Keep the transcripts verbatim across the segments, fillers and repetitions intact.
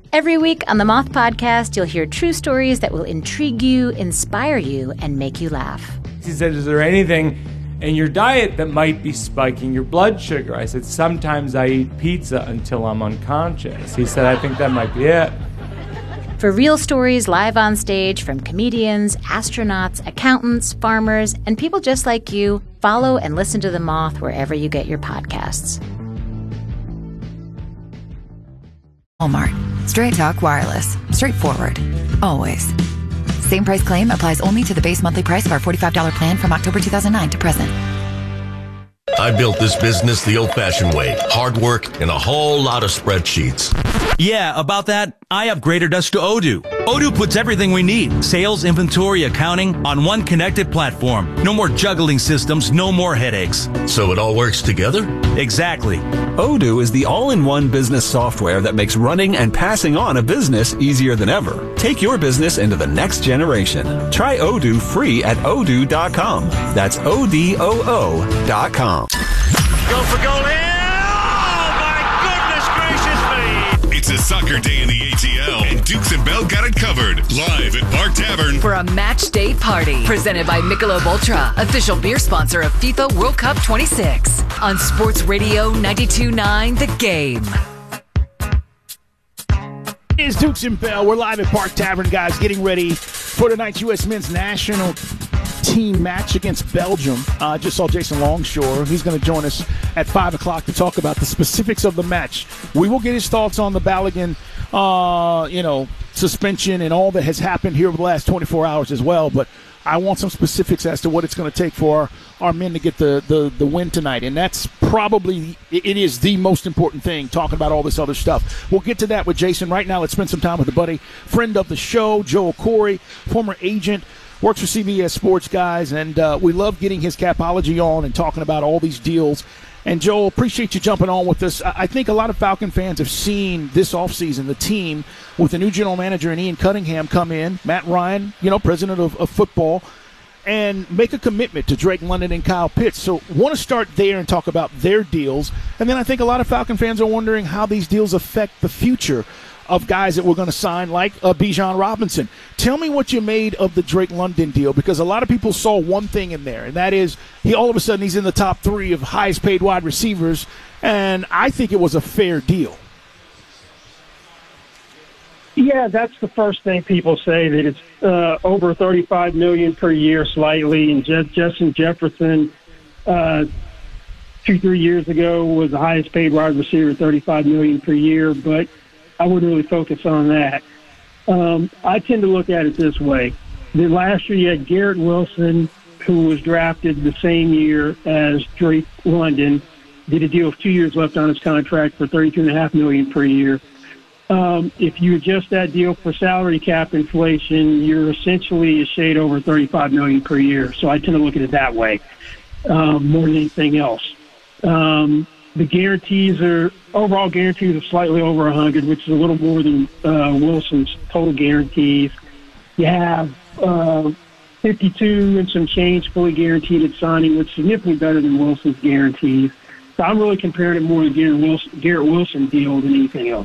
Every week on the Moth Podcast, you'll hear true stories that will intrigue you, inspire you, and make you laugh. He said, is there anything in your diet that might be spiking your blood sugar? I said, sometimes I eat pizza until I'm unconscious. He said, I think that might be it. For real stories live on stage from comedians, astronauts, accountants, farmers, and people just like you, follow and listen to The Moth wherever you get your podcasts. Walmart. Straight Talk Wireless. Straightforward. Always. Same price claim applies only to the base monthly price of our forty-five dollars plan from October two thousand nine to present. I built this business the old-fashioned way. Hard work and a whole lot of spreadsheets. Yeah, about that, I upgraded us to Odoo. Odoo puts everything we need, sales, inventory, accounting, on one connected platform. No more juggling systems, no more headaches. So it all works together? Exactly. Odoo is the all-in-one business software that makes running and passing on a business easier than ever. Take your business into the next generation. Try Odoo free at odoo dot com. That's O D O O dot com. Go for goal here! Oh, my goodness gracious me! It's a soccer day in the A T L, and Dukes and Bell got it covered. Live at Park Tavern. For a match day party. Presented by Michelob Ultra, official beer sponsor of FIFA World Cup twenty-six. On Sports Radio ninety-two point nine The Game. It's Dukes and Bell. We're live at Park Tavern, guys, getting ready for tonight's U S Men's National Team match against Belgium. I uh, just saw Jason Longshore. He's going to join us at five o'clock to talk about the specifics of the match. We will get his thoughts on the Balogun, uh, you know, suspension and all that has happened here over the last twenty-four hours as well. But I want some specifics as to what it's going to take for our, our men to get the, the, the win tonight. And that's probably, it is the most important thing, talking about all this other stuff. We'll get to that with Jason. Right now, let's spend some time with a buddy, friend of the show, Joel Corey, former agent, works for C B S Sports, guys, and uh, we love getting his Capology on and talking about all these deals. And, Joel, appreciate you jumping on with us. I think a lot of Falcon fans have seen this offseason the team with the new general manager and Ian Cunningham come in, Matt Ryan, you know, president of, of football, and make a commitment to Drake London and Kyle Pitts. So want to start there and talk about their deals. And then I think a lot of Falcon fans are wondering how these deals affect the future of guys that we're going to sign, like uh, Bijan Robinson. Tell me what you made of the Drake London deal, because a lot of people saw one thing in there, and that is he all of a sudden he's in the top three of highest paid wide receivers, and I think it was a fair deal. Yeah, that's the first thing people say, that it's uh, over thirty-five million dollars per year slightly, and Je- Justin Jefferson uh, two, three years ago was the highest paid wide receiver, thirty-five million dollars per year, but I wouldn't really focus on that. Um, I tend to look at it this way. The last year you had Garrett Wilson, who was drafted the same year as Drake London, did a deal with two years left on his contract for thirty-two point five million dollars per year. Um, if you adjust that deal for salary cap inflation, you're essentially a shade over thirty-five million dollars per year. So I tend to look at it that way um, more than anything else. Um, The guarantees are, overall guarantees are slightly over one hundred, which is a little more than uh, Wilson's total guarantees. You have uh, fifty-two and some change fully guaranteed at signing, which is significantly better than Wilson's guarantees. So I'm really comparing it more to Garrett Wilson, Garrett Wilson deal than anything else.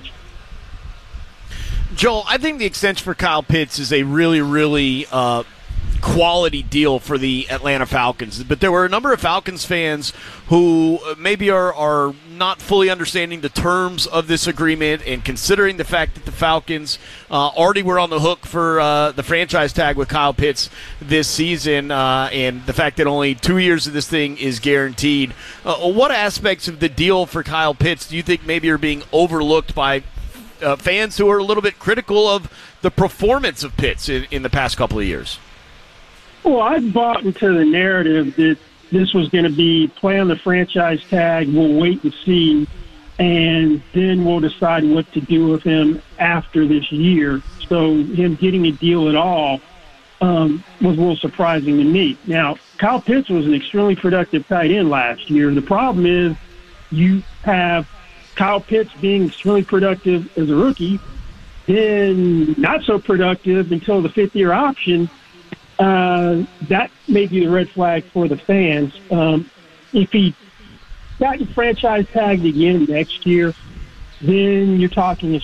Joel, I think the extension for Kyle Pitts is a really, really uh, quality deal for the Atlanta Falcons. But there were a number of Falcons fans who maybe are, are not fully understanding the terms of this agreement, and considering the fact that the Falcons uh, already were on the hook for uh, the franchise tag with Kyle Pitts this season, uh, and the fact that only two years of this thing is guaranteed. Uh, what aspects of the deal for Kyle Pitts do you think maybe are being overlooked by uh, fans who are a little bit critical of the performance of Pitts in, in the past couple of years? Well, I bought into the narrative that this was going to be play on the franchise tag, we'll wait and see, and then we'll decide what to do with him after this year. So him getting a deal at all um, was a little surprising to me. Now, Kyle Pitts was an extremely productive tight end last year. The problem is you have Kyle Pitts being extremely productive as a rookie, then not so productive until the fifth-year option. Uh, that may be the red flag for the fans. Um, if he got franchise tagged again next year, then you're talking a